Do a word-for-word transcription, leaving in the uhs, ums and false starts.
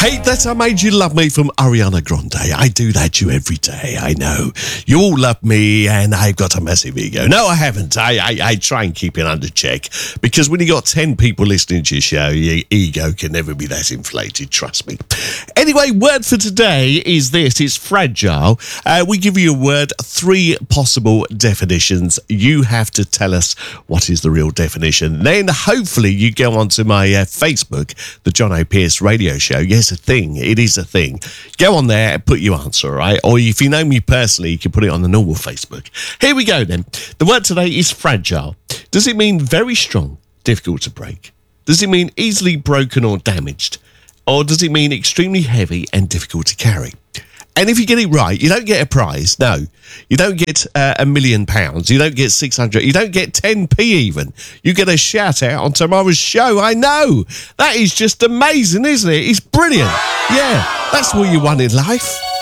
Hate That I Made You Love Me from Ariana Grande. I do that to you every day, I know. You all love me and I've got a massive ego. No, I haven't. I, I, I try and keep it under check because when you got ten people listening to your show, your ego can never be that inflated, trust me. Anyway, word for today is this. It's fragile. Uh, we give you a word, three possible definitions. You have to tell us what is the real definition. Then hopefully you go onto my uh, Facebook, the John O'Pearce Radio Show. Yes, a thing. It is a thing. Go on there and put your answer, all right? Or if you know me personally, you can put it on the normal Facebook. Here we go then. The word today is fragile. Does it mean very strong, difficult to break? Does it mean easily broken or damaged? Or does it mean extremely heavy and difficult to carry? And if you get it right, you don't get a prize. No, you don't get uh, a million pounds. You don't get six hundred. You don't get ten p even. You get a shout out on tomorrow's show. I know. That is just amazing, isn't it? It's brilliant. Yeah, that's what you want in life.